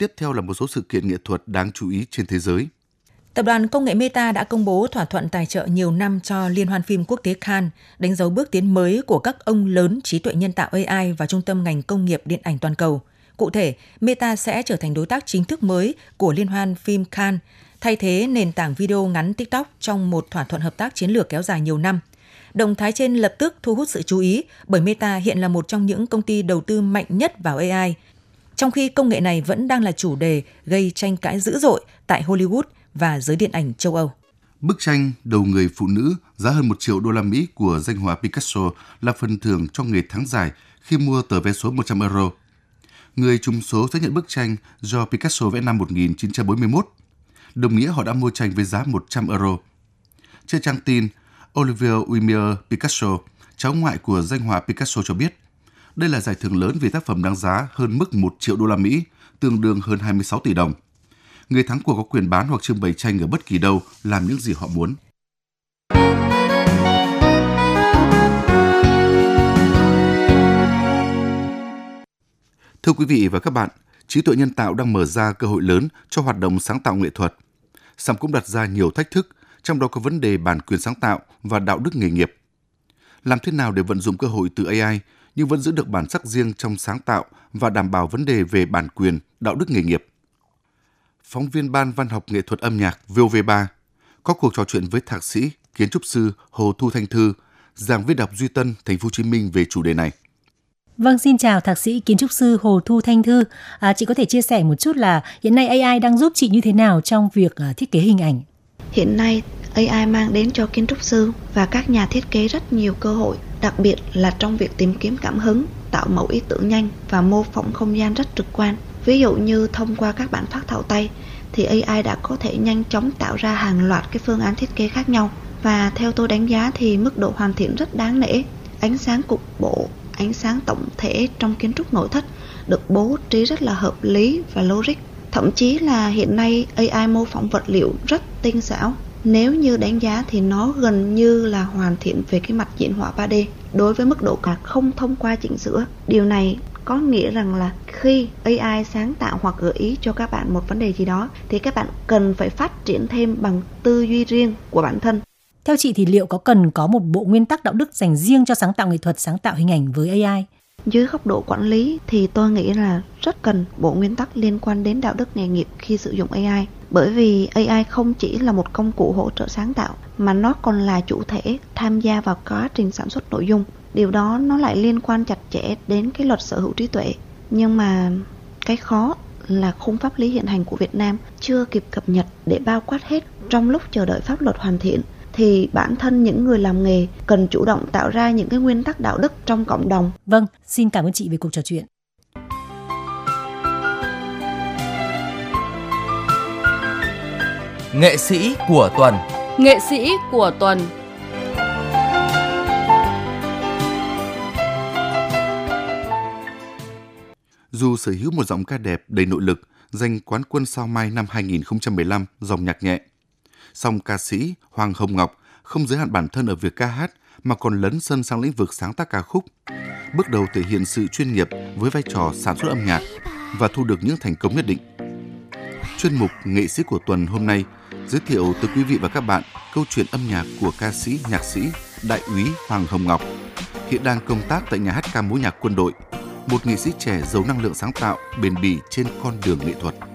tiếp theo là một số sự kiện nghệ thuật đáng chú ý trên thế giới. Tập đoàn công nghệ Meta đã công bố thỏa thuận tài trợ nhiều năm cho Liên hoan phim quốc tế Cannes, đánh dấu bước tiến mới của các ông lớn trí tuệ nhân tạo AI và trung tâm ngành công nghiệp điện ảnh toàn cầu. Cụ thể, Meta sẽ trở thành đối tác chính thức mới của Liên hoan phim Cannes, thay thế nền tảng video ngắn TikTok trong một thỏa thuận hợp tác chiến lược kéo dài nhiều năm. Động thái trên lập tức thu hút sự chú ý bởi Meta hiện là một trong những công ty đầu tư mạnh nhất vào AI, trong khi công nghệ này vẫn đang là chủ đề gây tranh cãi dữ dội tại Hollywood và giới điện ảnh châu Âu. Bức tranh Đầu người phụ nữ giá hơn 1 triệu đô la Mỹ của danh họa Picasso là phần thưởng cho người thắng giải khi mua tờ vé số 100 euro. Người trúng số sẽ nhận bức tranh do Picasso vẽ năm 1941, đồng nghĩa họ đã mua tranh với giá 100 euro. Trên trang tin, Olivier Wimier Picasso, cháu ngoại của danh họa Picasso cho biết, đây là giải thưởng lớn vì tác phẩm đáng giá hơn mức 1 triệu đô la Mỹ, tương đương hơn 26 tỷ đồng. Người thắng cuộc có quyền bán hoặc trưng bày tranh ở bất kỳ đâu, làm những gì họ muốn. Thưa quý vị và các bạn, trí tuệ nhân tạo đang mở ra cơ hội lớn cho hoạt động sáng tạo nghệ thuật. Song cũng đặt ra nhiều thách thức, trong đó có vấn đề bản quyền sáng tạo và đạo đức nghề nghiệp. Làm thế nào để vận dụng cơ hội từ AI nhưng vẫn giữ được bản sắc riêng trong sáng tạo và đảm bảo vấn đề về bản quyền, đạo đức nghề nghiệp? Phóng viên Ban Văn học Nghệ thuật âm nhạc VOV3 có cuộc trò chuyện với thạc sĩ, kiến trúc sư Hồ Thu Thanh Thư, giảng viên Đại học Duy Tân, Thành phố Hồ Chí Minh về chủ đề này. Vâng, xin chào thạc sĩ kiến trúc sư Hồ Thu Thanh Thư. Chị có thể chia sẻ một chút là hiện nay AI đang giúp chị như thế nào trong việc thiết kế hình ảnh? Hiện nay, AI mang đến cho kiến trúc sư và các nhà thiết kế rất nhiều cơ hội, đặc biệt là trong việc tìm kiếm cảm hứng, tạo mẫu ý tưởng nhanh và mô phỏng không gian rất trực quan. Ví dụ như thông qua các bản phác thạo tay, thì AI đã có thể nhanh chóng tạo ra hàng loạt cái phương án thiết kế khác nhau. Và theo tôi đánh giá thì mức độ hoàn thiện rất đáng nể. Ánh sáng cục bộ, ánh sáng tổng thể trong kiến trúc nội thất được bố trí rất là hợp lý và logic. Thậm chí là hiện nay AI mô phỏng vật liệu rất tinh xảo. Nếu như đánh giá thì nó gần như là hoàn thiện về cái mặt diễn họa 3D đối với mức độ cả không thông qua chỉnh sửa. Điều này có nghĩa rằng là khi AI sáng tạo hoặc gợi ý cho các bạn một vấn đề gì đó thì các bạn cần phải phát triển thêm bằng tư duy riêng của bản thân. Theo chị thì liệu có cần có một bộ nguyên tắc đạo đức dành riêng cho sáng tạo nghệ thuật, sáng tạo hình ảnh với AI? Dưới góc độ quản lý thì tôi nghĩ là rất cần bộ nguyên tắc liên quan đến đạo đức nghề nghiệp khi sử dụng AI. Bởi vì AI không chỉ là một công cụ hỗ trợ sáng tạo mà nó còn là chủ thể tham gia vào quá trình sản xuất nội dung. Điều đó nó lại liên quan chặt chẽ đến cái luật sở hữu trí tuệ. Nhưng mà cái khó là khung pháp lý hiện hành của Việt Nam chưa kịp cập nhật để bao quát hết. Trong lúc chờ đợi pháp luật hoàn thiện thì bản thân những người làm nghề cần chủ động tạo ra những cái nguyên tắc đạo đức trong cộng đồng. Vâng, xin cảm ơn chị về cuộc trò chuyện. Nghệ sĩ của tuần. Nghệ sĩ của tuần. Dù sở hữu một giọng ca đẹp đầy nội lực, giành quán quân Sao Mai năm 2015 dòng nhạc nhẹ, song ca sĩ Hoàng Hồng Ngọc không giới hạn bản thân ở việc ca hát mà còn lấn sân sang lĩnh vực sáng tác ca khúc, bước đầu thể hiện sự chuyên nghiệp với vai trò sản xuất âm nhạc và thu được những thành công nhất định. Chuyên mục Nghệ sĩ của tuần hôm nay giới thiệu tới quý vị và các bạn câu chuyện âm nhạc của ca sĩ, nhạc sĩ Đại úy Hoàng Hồng Ngọc, hiện đang công tác tại nhà hát ca múa nhạc quân đội, một nghệ sĩ trẻ giàu năng lượng sáng tạo, bền bỉ trên con đường nghệ thuật.